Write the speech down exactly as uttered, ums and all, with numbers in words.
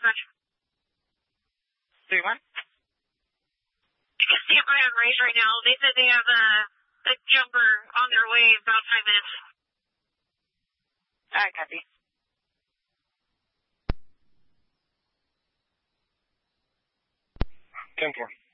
dispatch. Say what? Stand by on Rays right now. They said they have a, a jumper on their way in about five minutes. Alright, copy. ten four.